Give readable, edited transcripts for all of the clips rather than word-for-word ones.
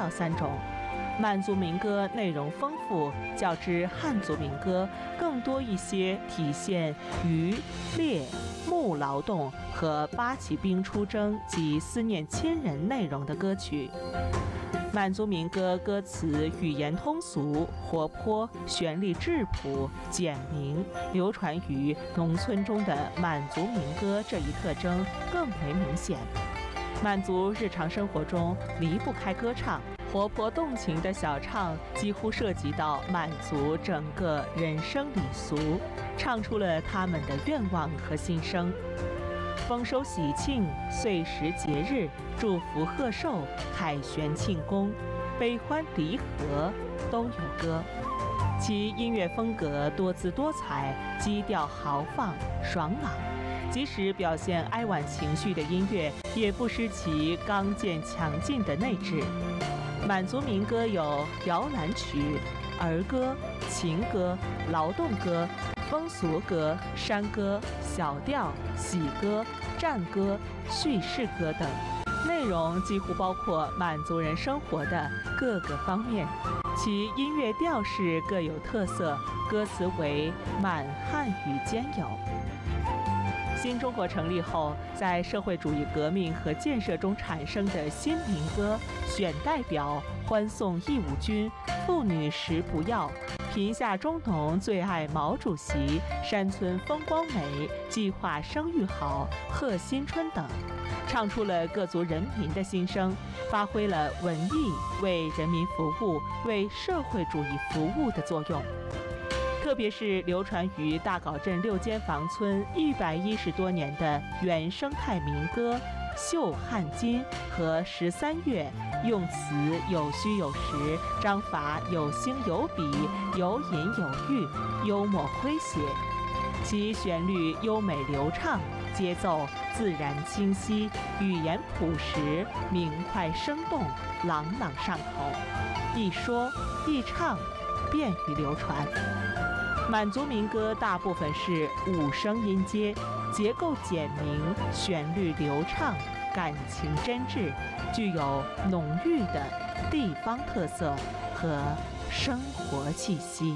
要3种。满族民歌内容丰富，较之汉族民歌更多一些体现渔猎牧劳动和八旗兵出征及思念亲人内容的歌曲。满族民歌歌词语言通俗、活泼，旋律质朴、简明，流传于农村中的满族民歌这一特征更为明显。满族日常生活中离不开歌唱，活泼动情的小唱几乎涉及到满族整个人生礼俗，唱出了他们的愿望和心声。丰收喜庆、岁时节日、祝福贺寿、凯旋庆功、悲欢离合都有歌。其音乐风格多姿多彩，基调豪放爽朗，即使表现哀婉情绪的音乐，也不失其刚健强劲的内质。满族民歌有摇篮曲、儿歌、情歌、劳动歌、风俗歌、山歌、小调、喜歌、战歌、叙事歌等，内容几乎包括满族人生活的各个方面。其音乐调式各有特色，歌词为满汉语兼有。新中国成立后，在社会主义革命和建设中产生的新民歌，选代表、欢送义务军、妇女食不要、贫下中农最爱毛主席、山村风光美、计划生育好、贺新春等，唱出了各族人民的心声，发挥了文艺为人民服务、为社会主义服务的作用。特别是流传于大镐镇6间房村110多年的原生态民歌《绣汉金》和13月，用词有虚有实，章法有兴有笔，有隐有喻，幽默诙谐。其旋律优美流畅，节奏自然清晰，语言朴实，明快生动，朗朗上口，一说一唱，便于流传。满族民歌大部分是5声音阶，结构简明，旋律流畅，感情真挚，具有浓郁的地方特色和生活气息。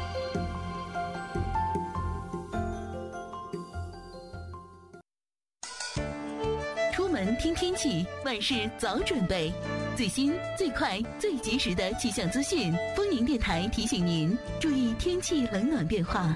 出门听天气，万事早准备。最新、最快、最及时的气象资讯，丰宁电台提醒您注意天气冷暖变化。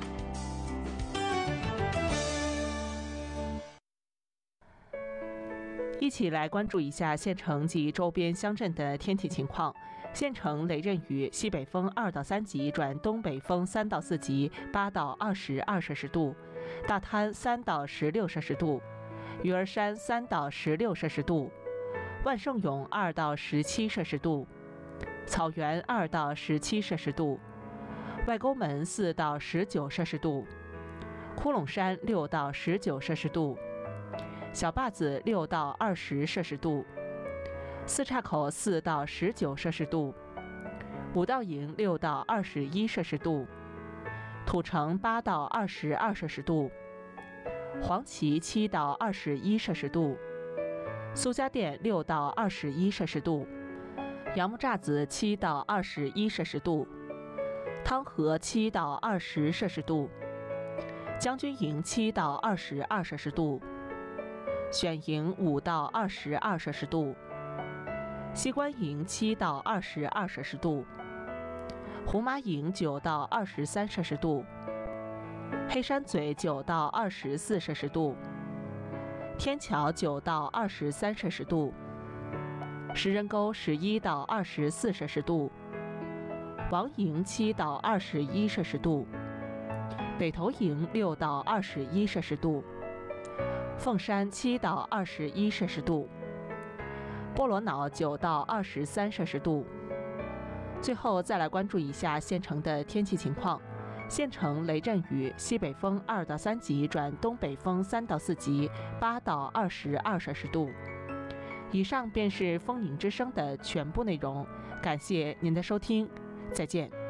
一起来关注一下县城及周边乡镇的天气情况。县城雷阵雨，西北风2到3级转东北风3到4级，8到22摄氏度；大滩3到16摄氏度；鱼儿山3到16摄氏度；万盛涌2到17摄氏度；草原2到17摄氏度；外沟门4到19摄氏度；窟窿山6到19摄氏度；小坝子6到20摄氏度；四岔口4到19摄氏度；五道营6到21摄氏度；土城8到22摄氏度；黄岐7到21摄氏度；苏家店6到21摄氏度；杨木栅子7到21摄氏度；汤河7到20摄氏度；将军营7到22摄氏度；选营5到22摄氏度；西关营7到22摄氏度；红麻营9到23摄氏度；黑山嘴9到24摄氏度；天桥9到23摄氏度；石人沟11到24摄氏度；王营7到21摄氏度；北头营6到21摄氏度；凤山7到21摄氏度；波罗瑙9到23摄氏度。最后再来关注一下县城的天气情况。县城雷阵雨，西北风2到3级转东北风3到4级，8到22摄氏度。以上便是丰宁之声的全部内容，感谢您的收听，再见。